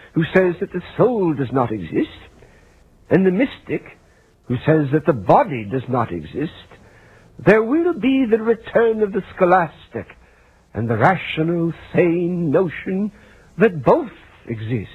who says that the soul does not exist, and the mystic who says that the body does not exist, there will be the return of the scholastic and the rational, sane notion that both exist.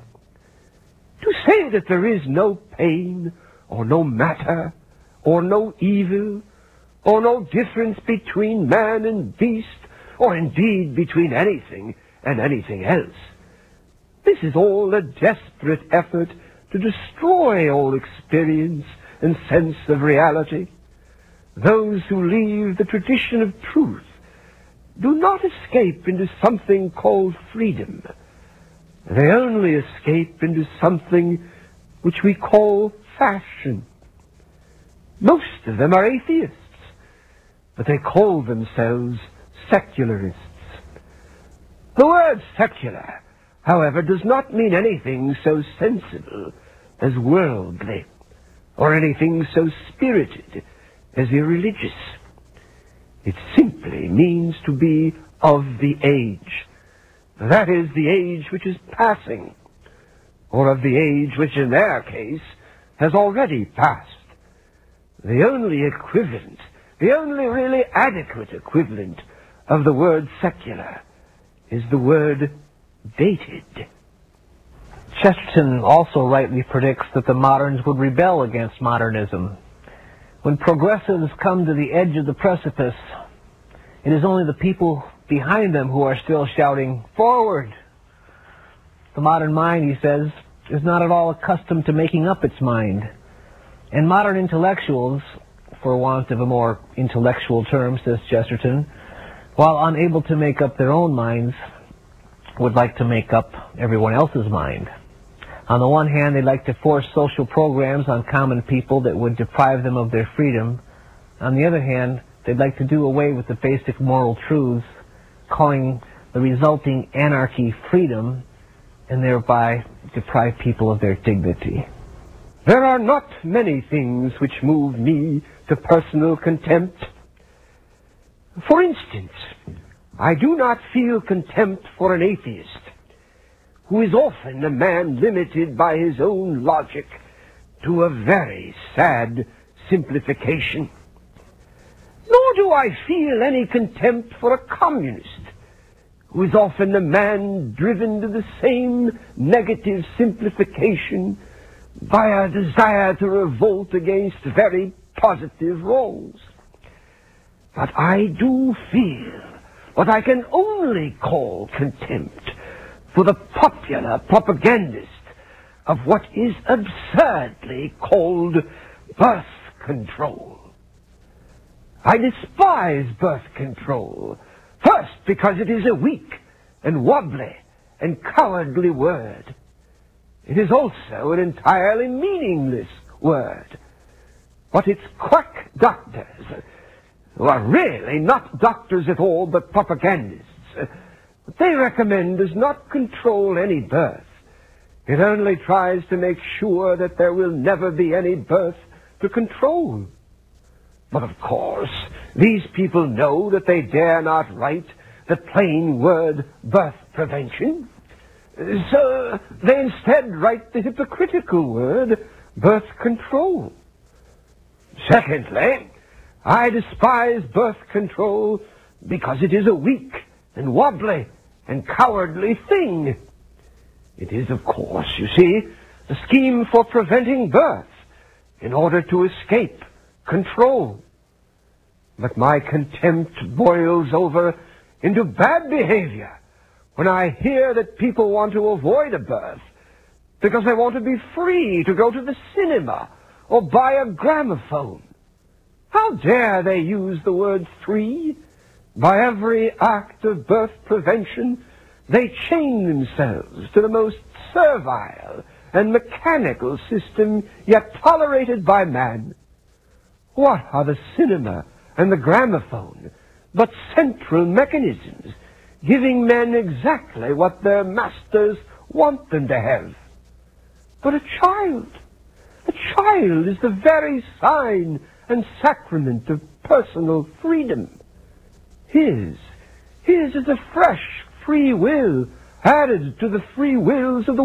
To say that there is no pain, or no matter, or no evil, or no difference between man and beast, or indeed between anything and anything else, this is all a desperate effort to destroy all experience and sense of reality. Those who leave the tradition of truth do not escape into something called freedom. They only escape into something which we call fashion. Most of them are atheists, but they call themselves secularists. The word secular, however, does not mean anything so sensible as worldly, or anything so spirited as irreligious. It simply means to be of the age. That is, the age which is passing, or of the age which in their case has already passed. The only equivalent, the only really adequate equivalent of the word secular is the word dated. Chesterton also rightly predicts that the moderns would rebel against modernism. When progressives come to the edge of the precipice, it is only the people behind them who are still shouting, "Forward!" The modern mind, he says, is not at all accustomed to making up its mind. And modern intellectuals, for want of a more intellectual term, says Chesterton, while unable to make up their own minds, would like to make up everyone else's mind. On the one hand, they'd like to force social programs on common people that would deprive them of their freedom. On the other hand, they'd like to do away with the basic moral truths, calling the resulting anarchy freedom, and thereby deprive people of their dignity. There are not many things which move me to personal contempt. For instance, I do not feel contempt for an atheist, who is often a man limited by his own logic to a very sad simplification. Nor do I feel any contempt for a communist, who is often a man driven to the same negative simplification by a desire to revolt against very positive wrongs. But I do feel what I can only call contempt for the popular propagandist of what is absurdly called birth control. I despise birth control, first because it is a weak and wobbly and cowardly word. It is also an entirely meaningless word. What its quack doctors, who are really not doctors at all but propagandists, what they recommend does not control any birth. It only tries to make sure that there will never be any birth to control. But of course, these people know that they dare not write the plain word birth prevention. So they instead write the hypocritical word birth control. Secondly, I despise birth control because it is a weak and wobbly and cowardly thing. It is, of course, you see, a scheme for preventing birth in order to escape control. But my contempt boils over into bad behavior when I hear that people want to avoid a birth because they want to be free to go to the cinema or buy a gramophone. How dare they use the word free? By every act of birth prevention, they chain themselves to the most servile and mechanical system yet tolerated by man. What are the cinema and the gramophone but central mechanisms giving men exactly what their masters want them to have? But a child is the very sign and sacrament of personal freedom. His is a fresh free will added to the free wills of the